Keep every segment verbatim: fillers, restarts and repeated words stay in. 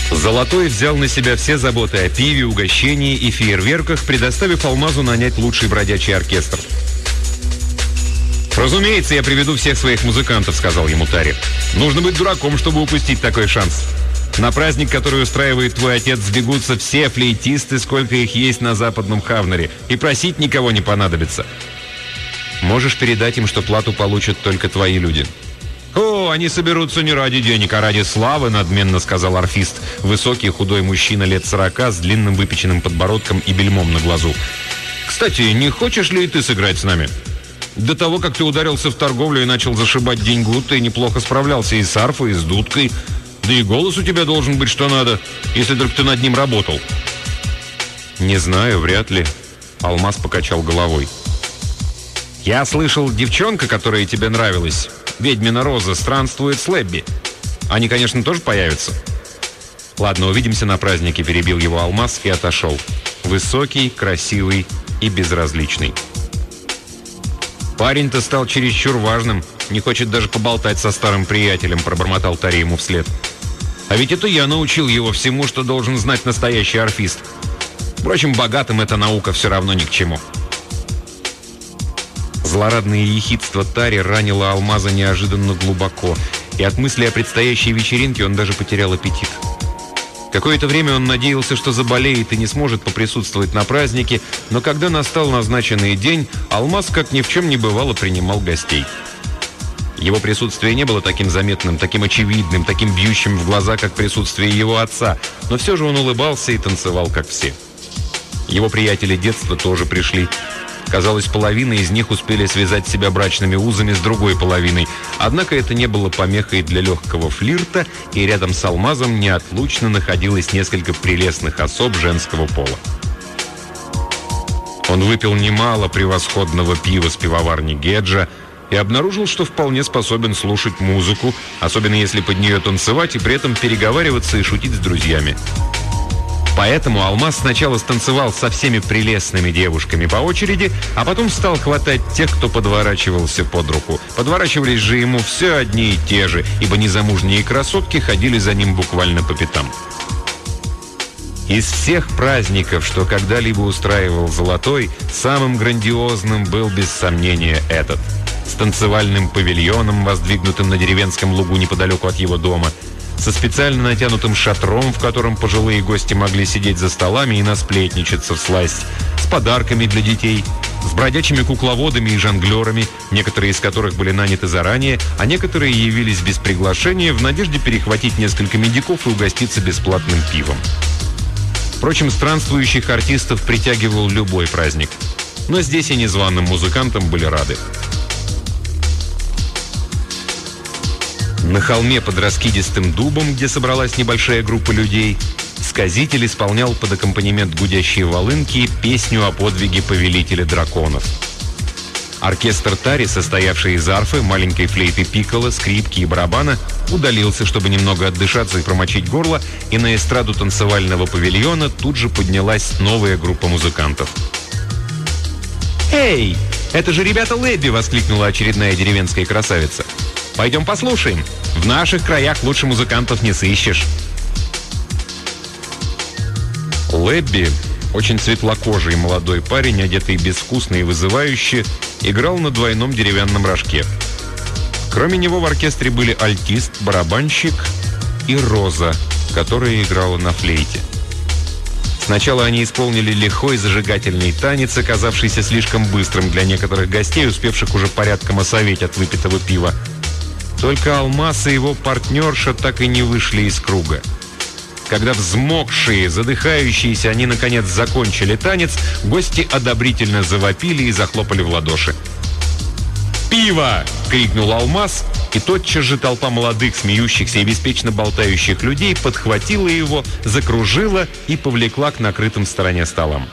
Золотой взял на себя все заботы о пиве, угощении и фейерверках, предоставив Алмазу нанять лучший бродячий оркестр. «Разумеется, я приведу всех своих музыкантов», — сказал ему Тари. «Нужно быть дураком, чтобы упустить такой шанс. На праздник, который устраивает твой отец, сбегутся все флейтисты, сколько их есть на западном Хавнере, и просить никого не понадобится. Можешь передать им, что плату получат только твои люди». «О, они соберутся не ради денег, а ради славы», — надменно сказал арфист, высокий худой мужчина лет сорока с длинным выпеченным подбородком и бельмом на глазу. «Кстати, не хочешь ли и ты сыграть с нами? До того, как ты ударился в торговлю и начал зашибать деньгу, ты неплохо справлялся и с арфой, и с дудкой. Да и голос у тебя должен быть что надо, если только ты над ним работал». «Не знаю, вряд ли», — Алмаз покачал головой. «Я слышал, девчонка, которая тебе нравилась, ведьмина Роза, странствует с Лебби. Они, конечно, тоже появятся». «Ладно, увидимся на празднике», — перебил его Алмаз и отошел. Высокий, красивый и безразличный. «Парень-то стал чересчур важным, не хочет даже поболтать со старым приятелем», — пробормотал Тари ему вслед. «А ведь это я научил его всему, что должен знать настоящий арфист. Впрочем, богатым эта наука все равно ни к чему». Злорадное ехидство Тари ранило Алмаза неожиданно глубоко, и от мысли о предстоящей вечеринке он даже потерял аппетит. Какое-то время он надеялся, что заболеет и не сможет поприсутствовать на празднике, но когда настал назначенный день, Алмаз, как ни в чем не бывало, принимал гостей. Его присутствие не было таким заметным, таким очевидным, таким бьющим в глаза, как присутствие его отца, но все же он улыбался и танцевал, как все. Его приятели детства тоже пришли. Казалось, половина из них успели связать себя брачными узами с другой половиной. Однако это не было помехой для легкого флирта, и рядом с Алмазом неотлучно находилось несколько прелестных особ женского пола. Он выпил немало превосходного пива с пивоварни Геджа и обнаружил, что вполне способен слушать музыку, особенно если под нее танцевать и при этом переговариваться и шутить с друзьями. Поэтому Алмаз сначала станцевал со всеми прелестными девушками по очереди, а потом стал хватать тех, кто подворачивался под руку. Подворачивались же ему все одни и те же, ибо незамужние красотки ходили за ним буквально по пятам. Из всех праздников, что когда-либо устраивал Золотой, самым грандиозным был без сомнения этот. С танцевальным павильоном, воздвигнутым на деревенском лугу неподалеку от его дома, со специально натянутым шатром, в котором пожилые гости могли сидеть за столами и насплетничаться всласть, с подарками для детей, с бродячими кукловодами и жонглерами, некоторые из которых были наняты заранее, а некоторые явились без приглашения в надежде перехватить несколько медиков и угоститься бесплатным пивом. Впрочем, странствующих артистов притягивал любой праздник, но здесь и незваным музыкантам были рады. На холме под раскидистым дубом, где собралась небольшая группа людей, сказитель исполнял под аккомпанемент гудящей волынки песню о подвиге повелителя драконов. Оркестр Тари, состоявший из арфы, маленькой флейты пикколо, скрипки и барабана, удалился, чтобы немного отдышаться и промочить горло, и на эстраду танцевального павильона тут же поднялась новая группа музыкантов. «Эй, это же ребята Лебби!» — воскликнула очередная деревенская красавица. «Пойдем послушаем. В наших краях лучше музыкантов не сыщешь». Лебби, очень светлокожий молодой парень, одетый безвкусно и вызывающе, играл на двойном деревянном рожке. Кроме него в оркестре были альтист, барабанщик и Роза, которая играла на флейте. Сначала они исполнили лихой зажигательный танец, оказавшийся слишком быстрым для некоторых гостей, успевших уже порядком осоветь от выпитого пива. Только Алмаз и его партнерша так и не вышли из круга. Когда взмокшие, задыхающиеся, они наконец закончили танец, гости одобрительно завопили и захлопали в ладоши. «Пиво!» — крикнул Алмаз, и тотчас же толпа молодых, смеющихся и беспечно болтающих людей подхватила его, закружила и повлекла к накрытым стороне столам.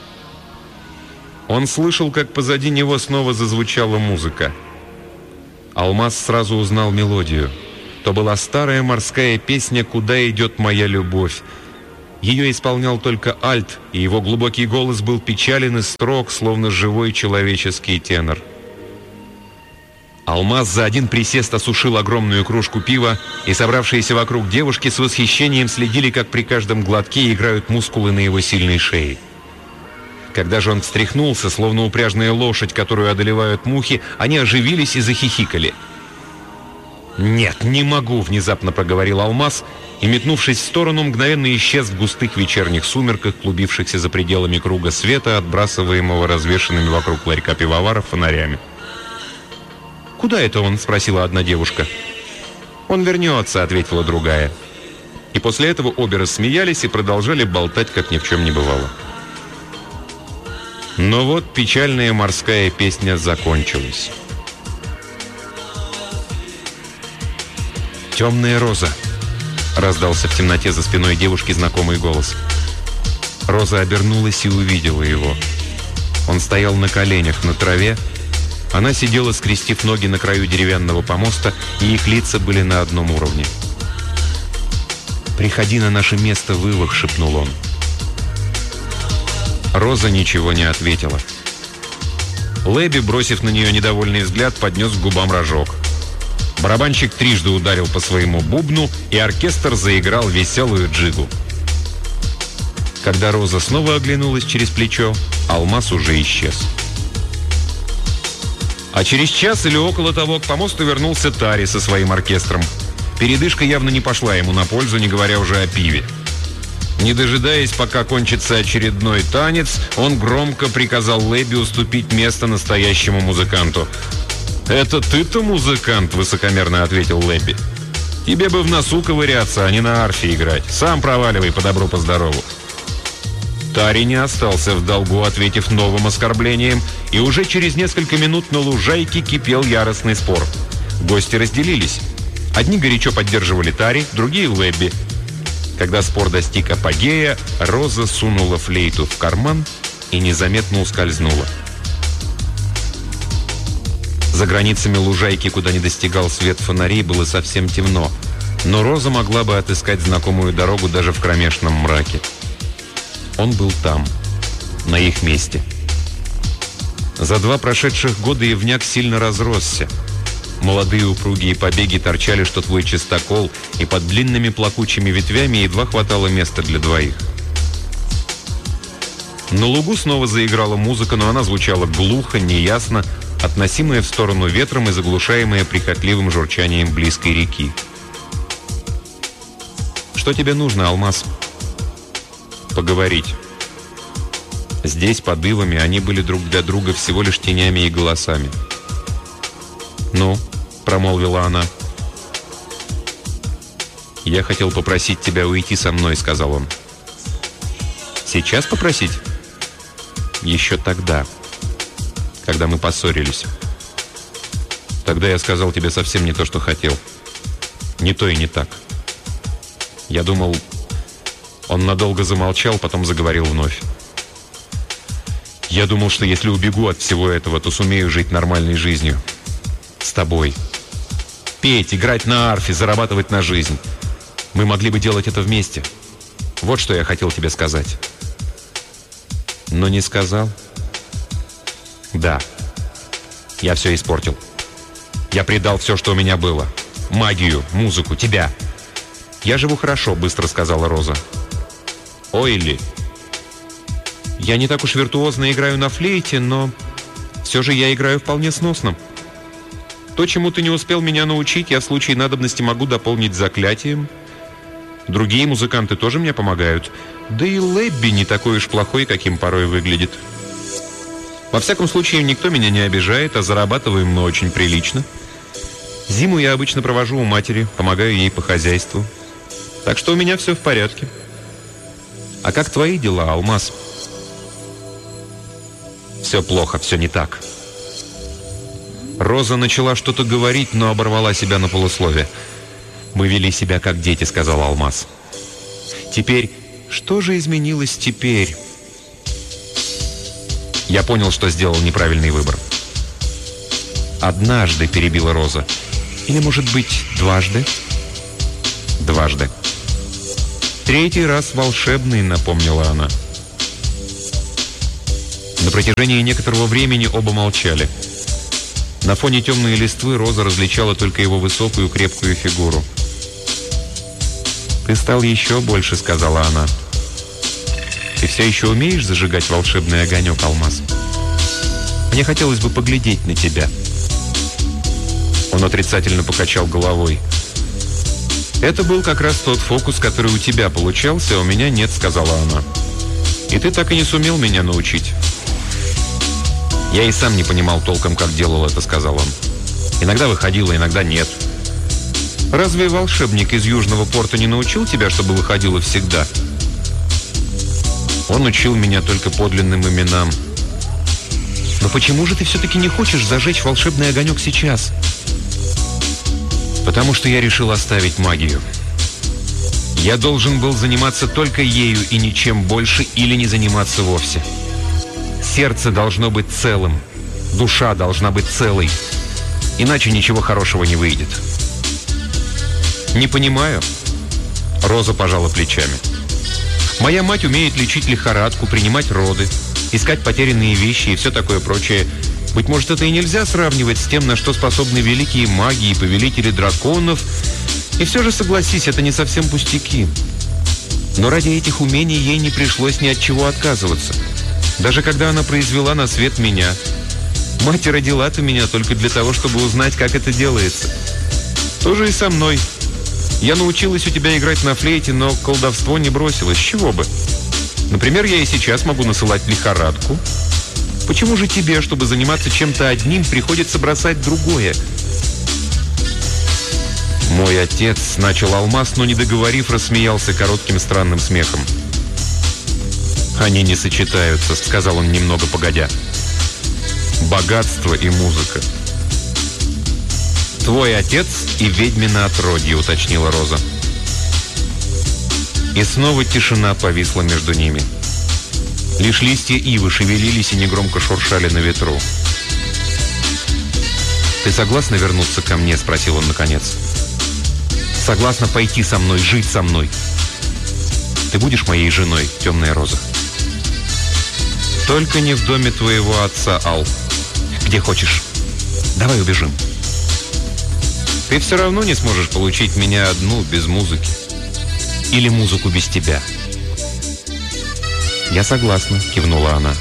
Он слышал, как позади него снова зазвучала музыка. Алмаз сразу узнал мелодию. То была старая морская песня «Куда идет моя любовь». Ее исполнял только альт, и его глубокий голос был печален и строг, словно живой человеческий тенор. Алмаз за один присест осушил огромную кружку пива, и собравшиеся вокруг девушки с восхищением следили, как при каждом глотке играют мускулы на его сильной шее. Когда же он встряхнулся, словно упряжная лошадь, которую одолевают мухи, они оживились и захихикали. «Нет, не могу», — внезапно проговорил Алмаз, и, метнувшись в сторону, мгновенно исчез в густых вечерних сумерках, клубившихся за пределами круга света, отбрасываемого развешанными вокруг ларька пивоваров фонарями. «Куда это он?» — спросила одна девушка. «Он вернется», — ответила другая. И после этого обе рассмеялись и продолжали болтать, как ни в чем не бывало. Но вот печальная морская песня закончилась. «Темная роза», — раздался в темноте за спиной девушки знакомый голос. Роза обернулась и увидела его. Он стоял на коленях на траве. Она сидела, скрестив ноги на краю деревянного помоста, и их лица были на одном уровне. «Приходи на наше место, вывах», — шепнул он. Роза ничего не ответила. Лэби, бросив на нее недовольный взгляд, поднес к губам рожок. Барабанщик трижды ударил по своему бубну, и оркестр заиграл веселую джигу. Когда Роза снова оглянулась через плечо, Алмаз уже исчез. А через час или около того к помосту вернулся Тари со своим оркестром. Передышка явно не пошла ему на пользу, не говоря уже о пиве. Не дожидаясь, пока кончится очередной танец, он громко приказал Лэби уступить место настоящему музыканту. «Это ты-то музыкант?» — высокомерно ответил Лэби. «Тебе бы в носу ковыряться, а не на арфе играть. Сам проваливай по добру, по здорову». Тари не остался в долгу, ответив новым оскорблением, и уже через несколько минут на лужайке кипел яростный спор. Гости разделились. Одни горячо поддерживали Тари, другие — Лэби. Когда спор достиг апогея, Роза сунула флейту в карман и незаметно ускользнула. За границами лужайки, куда не достигал свет фонарей, было совсем темно, но Роза могла бы отыскать знакомую дорогу даже в кромешном мраке. Он был там, на их месте. За два прошедших года ивняк сильно разросся. Молодые упругие побеги торчали, что твой чистокол, и под длинными плакучими ветвями едва хватало места для двоих. На лугу снова заиграла музыка, но она звучала глухо, неясно, относимая в сторону ветром и заглушаемая прихотливым журчанием близкой реки. «Что тебе нужно, Алмаз?» «Поговорить». Здесь, под ивами, они были друг для друга всего лишь тенями и голосами. «Ну?» — промолвила она. «Я хотел попросить тебя уйти со мной», — сказал он. «Сейчас попросить?» «Еще тогда, когда мы поссорились. Тогда я сказал тебе совсем не то, что хотел. Не то и не так. Я думал...» Он надолго замолчал, потом заговорил вновь. «Я думал, что если убегу от всего этого, то сумею жить нормальной жизнью. С тобой. Петь, играть на арфе, зарабатывать на жизнь. Мы могли бы делать это вместе. Вот что я хотел тебе сказать». «Но не сказал?» «Да. Я все испортил. Я предал все, что у меня было. Магию, музыку, тебя. Я живу хорошо», — быстро сказала Роза. «Ой ли. Я не так уж виртуозно играю на флейте, но все же я играю вполне сносно. То, чему ты не успел меня научить, я в случае надобности могу дополнить заклятием. Другие музыканты тоже мне помогают. Да и Лэбби не такой уж плохой, каким порой выглядит. Во всяком случае, никто меня не обижает, а зарабатываем мы очень прилично. Зиму я обычно провожу у матери, помогаю ей по хозяйству. Так что у меня все в порядке. А как твои дела, Алмаз?» «Все плохо, все не так». Роза начала что-то говорить, но оборвала себя на полуслове. «Мы вели себя как дети», — сказал Алмаз. «Теперь, что же изменилось теперь?» «Я понял, что сделал неправильный выбор». «Однажды», — перебила Роза. «Или, может быть, дважды?» «Дважды». «Третий раз волшебный», — напомнила она. На протяжении некоторого времени оба молчали. На фоне темной листвы Роза различала только его высокую крепкую фигуру. «Ты стал еще больше», — сказала она. «Ты все еще умеешь зажигать волшебный огонек, Алмаз? Мне хотелось бы поглядеть на тебя». Он отрицательно покачал головой. «Это был как раз тот фокус, который у тебя получался, а у меня нет», — сказала она. «И ты так и не сумел меня научить». «Я и сам не понимал толком, как делал это», — сказал он. «Иногда выходило, иногда нет». «Разве волшебник из Южного порта не научил тебя, чтобы выходило всегда?» «Он учил меня только подлинным именам». «Но почему же ты все-таки не хочешь зажечь волшебный огонек сейчас?» «Потому что я решил оставить магию. Я должен был заниматься только ею и ничем больше, или не заниматься вовсе. Сердце должно быть целым, душа должна быть целой, иначе ничего хорошего не выйдет». «Не понимаю». Роза пожала плечами. «Моя мать умеет лечить лихорадку, принимать роды, искать потерянные вещи и все такое прочее. Быть может, это и нельзя сравнивать с тем, на что способны великие маги и повелители драконов. И все же, согласись, это не совсем пустяки. Но ради этих умений ей не пришлось ни от чего отказываться. Даже когда она произвела на свет меня. Мать родила-то меня только для того, чтобы узнать, как это делается. То же и со мной. Я научилась у тебя играть на флейте, но колдовство не бросилось. С чего бы? Например, я и сейчас могу насылать лихорадку. Почему же тебе, чтобы заниматься чем-то одним, приходится бросать другое?» «Мой отец», — начал Алмаз, но, не договорив, рассмеялся коротким странным смехом. «Они не сочетаются», — сказал он немного погодя. «Богатство и музыка». «Твой отец и ведьмина отродье», — уточнила Роза. И снова тишина повисла между ними. Лишь листья ивы шевелились и негромко шуршали на ветру. «Ты согласна вернуться ко мне?» — спросил он наконец. «Согласна пойти со мной, жить со мной? Ты будешь моей женой, темная Роза?» «Только не в доме твоего отца, Ал. Где хочешь. Давай убежим. Ты все равно не сможешь получить меня одну без музыки. Или музыку без тебя». «Я согласна», — кивнула она.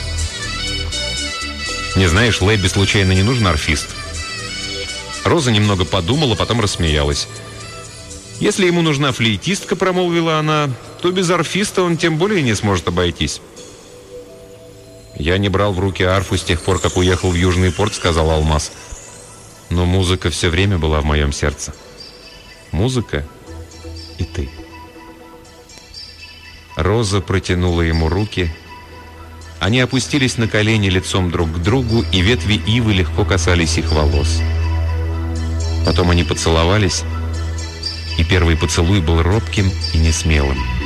«Не знаешь, Лэбби случайно не нужен арфист?» Роза немного подумала, потом рассмеялась. «Если ему нужна флейтистка», — промолвила она, — «то без арфиста он тем более не сможет обойтись». «Я не брал в руки арфу с тех пор, как уехал в Южный порт», — сказал Алмаз. «Но музыка все время была в моем сердце. Музыка и ты». Роза протянула ему руки. Они опустились на колени лицом друг к другу, и ветви ивы легко касались их волос. Потом они поцеловались, и первый поцелуй был робким и несмелым.